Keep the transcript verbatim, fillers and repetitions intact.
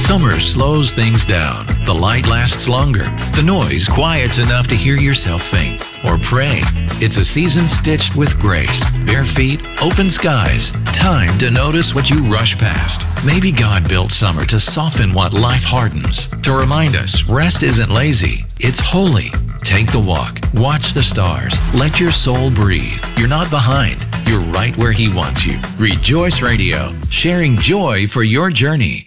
Summer slows things down. The light lasts longer. The noise quiets enough to hear yourself think or pray. It's a season stitched with grace. Bare feet, open skies. Time to notice what you rush past. Maybe God built summer to soften what life hardens. To remind us, rest isn't lazy. It's holy. Take the walk. Watch the stars. Let your soul breathe. You're not behind. You're right where He wants you. Rejoice Radio, sharing joy for your journey.